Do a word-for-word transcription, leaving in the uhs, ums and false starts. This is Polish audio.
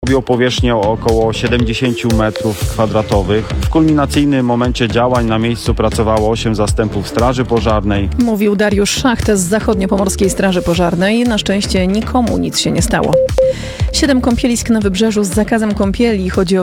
stanowiło powierzchnię o około siedemdziesiąt metrów kwadratowych. W kulminacyjnym momencie działań na miejscu pracowało osiem zastępów straży pożarnej. Mówił Dariusz Szacht z Zachodniopomorskiej Straży Pożarnej. Na szczęście nikomu nic się nie stało. Siedem kąpielisk na Wybrzeżu z zakazem kąpieli. Chodzi o